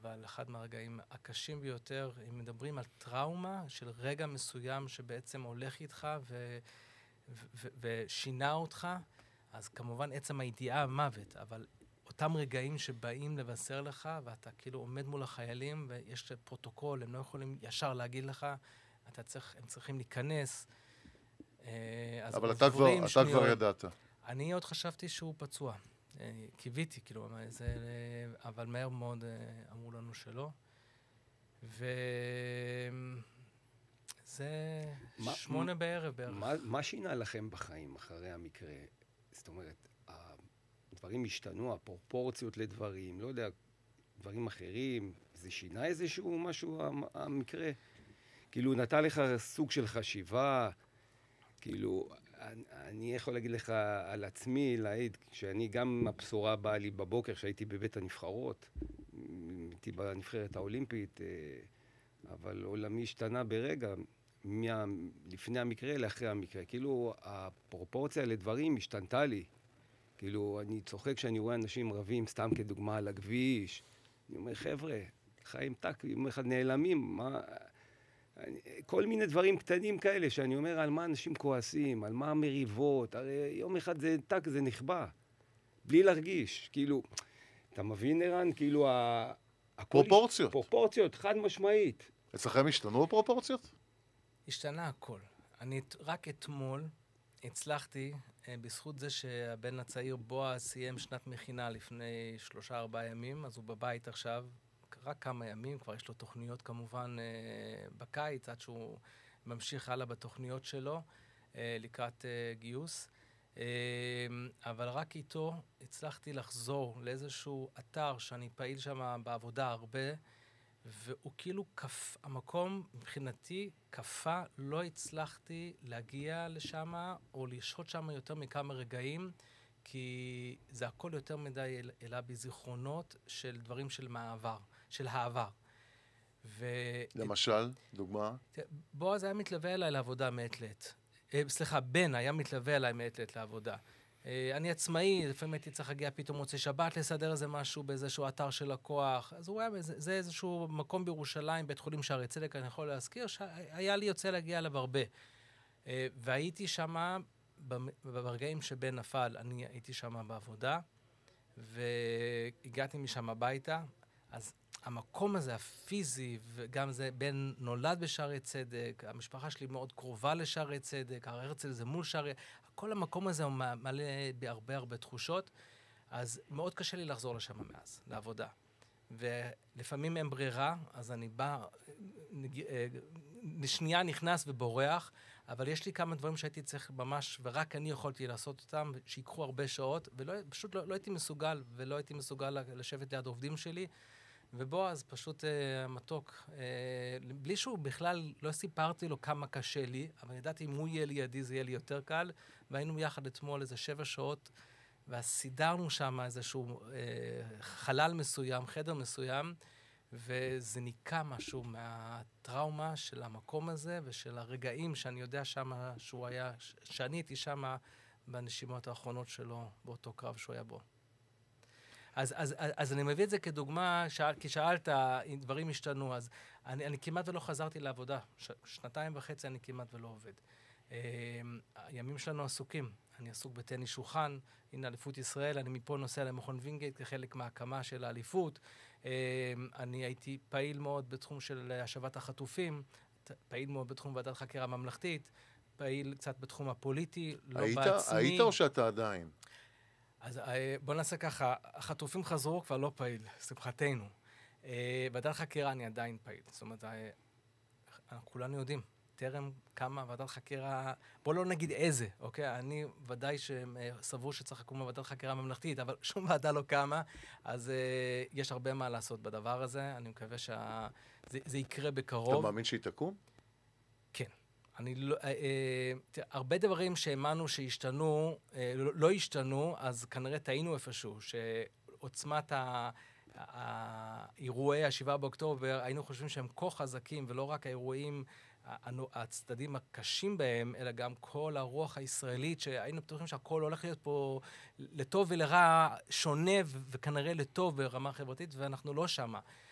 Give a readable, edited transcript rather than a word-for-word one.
אבל אחד מהרגעים הקשים ביותר, אם מדברים על טראומה של רגע מסוים שבעצם הולך איתך ושינה אותך, אז כמובן עצם הידיעה המוות, אבל אותם רגעים שבאים לבשר לך, ואתה כאילו עומד מול החיילים, ויש פרוטוקול, הם לא יכולים ישר להגיד לך, הם צריכים להיכנס. אבל אתה כבר ידעת. אני עוד חשבתי שהוא פצוע. קיוויתי, כאילו, אבל מהר מאוד אמרו לנו שלא. וזה 8 בערב בערך. מה שינה לכם בחיים אחרי המקרה? זאת אומרת, הדברים השתנו, הפרופורציות לדברים, לא יודע, דברים אחרים, זה שינה איזשהו משהו, המקרה? כאילו, נתן לך סוג של חשיבה, כאילו, אני יכול להגיד לך על עצמי, להעיד, שאני גם הבשורה באה לי בבוקר, שהייתי בבית הנבחרות, הייתי בנבחרת האולימפית, אבל עולמי השתנה ברגע, לפני המקרה לאחרי המקרה. כאילו, הפרופורציה לדברים השתנתה לי. כאילו, אני צוחק כשאני רואה אנשים רבים, סתם כדוגמה על הכביש. אני אומר, חבר'ה, חיים טק, יום אחד נעלמים, מה... כל מיני דברים קטנים כאלה, שאני אומר על מה אנשים כועסים, על מה המריבות, הרי יום אחד זה טק, זה נכבה. בלי להרגיש, כאילו, אתה מבין, ערן? כאילו, פרופורציות. פרופורציות, חד משמעית. אצלכם השתנו הפרופורציות? השתנה הכל. אני רק אתמול הצלחתי, בזכות זה שהבן הצעיר בועז סיים שנת מכינה לפני 3-4 ימים, אז הוא בבית עכשיו, רק כמה ימים, כבר יש לו תוכניות כמובן בקיץ, עד שהוא ממשיך הלאה בתוכניות שלו, לקראת גיוס. אבל רק איתו הצלחתי לחזור לאיזשהו אתר שאני פעיל שם בעבודה הרבה, והוא כאילו המקום מבחינתי קפה, לא הצלחתי להגיע לשם או לשהות שם יותר מכמה רגעים, כי זה הכל יותר מדי אלא בזיכרונות של דברים של העבר. למשל, דוגמה? בועז היה מתלווה אליי לעבודה מעת לעת. בן היה מתלווה אליי מעת לעת לעבודה. אני עצמאי, לפעמים הייתי צריך להגיע פתאום מוצאי שבת, לסדר איזה משהו באיזשהו אתר של לקוח. אז הוא היה, זה איזשהו מקום בירושלים, בית חולים שערי צדק, אני יכול להזכיר, שהיה לי יוצא להגיע אליו הרבה. והייתי שם, ברגעים שבן נפל, אני הייתי שם בעבודה, והגעתי משם הביתה, אז המקום הזה, הפיזי, וגם זה, בן נולד בשערי צדק, המשפחה שלי מאוד קרובה לשערי צדק, הר הרצל זה מול שערי, כל המקום הזה הוא מלא בהרבה תחושות, אז מאוד קשה לי לחזור לשם מאז, לעבודה. ולפעמים אין ברירה, אז אני בא, לשנייה נכנס ובורח, אבל יש לי כמה דברים שהייתי צריך ממש, ורק אני יכולתי לעשות אותם, שיקחו הרבה שעות, ופשוט לא הייתי מסוגל, ולא הייתי מסוגל לשבת ליד העובדים שלי, ובועז פשוט מתוק, בלי שהוא בכלל, לא סיפרתי לו כמה קשה לי, אבל ידעתי אם הוא יהיה לידי זה יהיה לי יותר קל, והיינו יחד אתמול איזה 7 שעות, וסידרנו שם איזשהו חלל מסוים, חדר מסוים, וזה ניקה משהו מהטראומה של המקום הזה, ושל הרגעים שאני יודע שמה שהוא היה, שאני הייתי שמה בנשימות האחרונות שלו, באותו קרב שהוא היה בו. אז אני מביא את זה כדוגמה, כי שאלת, אם דברים השתנו, אז אני כמעט ולא חזרתי לעבודה. 2.5 אני כמעט ולא עובד. הימים שלנו עסוקים. אני עסוק בטניס שולחן, הנה אליפות ישראל, אני מפה נוסע למכון וינגייט כחלק מההקמה של האליפות. אני הייתי פעיל מאוד בתחום של השבת החטופים, פעיל מאוד בתחום ועדת חקירה ממלכתית, פעיל קצת בתחום הפוליטי, לא בעצמי. היית או שאתה עדיין? אז בוא נעשה ככה, החטופים חזרו כבר לא פעיל, שמחתנו. ועדת חקירה אני עדיין פעיל, זאת אומרת, כולנו יודעים, טרם קמה ועדת חקירה, בוא לא נגיד איזה, אוקיי? אני ודאי שסבור שצריך לקום ועדת חקירה ממלכתית, אבל שום ועדה לא קמה, אז יש הרבה מה לעשות בדבר הזה, אני מקווה שזה יקרה בקרוב. אתה מאמין שהיא תקום? כן. הרבה דברים שהאמנו שהשתנו, לא השתנו, אז כנראה טעינו איפשהו, שעוצמת האירועי ה7 באוקטובר, היינו חושבים שהם כה חזקים, ולא רק האירועים, הצדדים הקשים בהם, אלא גם כל הרוח הישראלית, שהיינו בטוחים שהכל הולך להיות פה לטוב ולרע, שונה וכנראה לטוב ברמה חברתית, ואנחנו לא שמה.